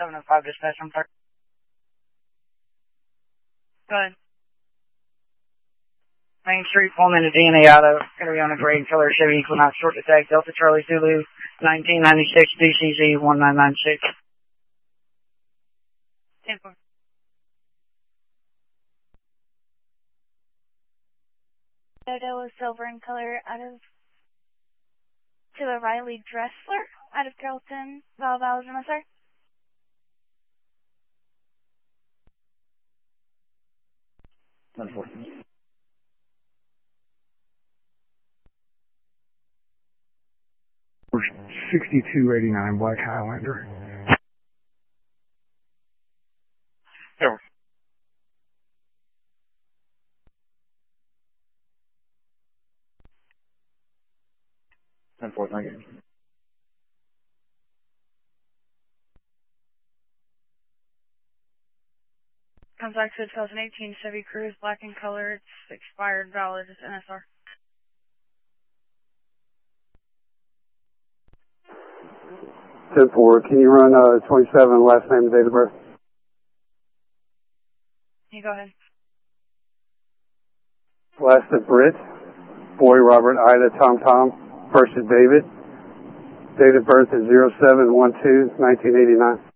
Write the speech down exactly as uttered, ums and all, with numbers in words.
seven oh five dispatch, I'm sorry. Go ahead. Main Street, four minute D N A auto, going to be on a gray color Chevy Equinox short attack, Delta Charlie Zulu, nineteen ninety-six D C Z one nine nine six. ten four. Dodo was silver in color out of to a Riley Dressler out of Carrollton, Val Alabama, sir. Unfortunately. sixty-two eighty-nine Black Highlander. Sure. Unfortunately. Comes back to a twenty eighteen Chevy Cruze, black in color, it's expired, valid, it's N S R. ten four, can you run uh, twenty-seven, last name and date of birth? Can you go ahead? Last is Britt, boy Robert, Ida, Tom Tom, first is David, date of birth is zero seven one two nineteen eighty-nine.